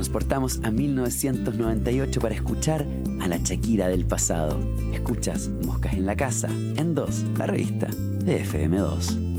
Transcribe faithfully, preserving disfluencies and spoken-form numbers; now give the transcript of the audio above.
transportamos a mil novecientos noventa y ocho para escuchar a la Shakira del pasado. Escuchas Moscas en la Casa, en dos, la revista de F M dos.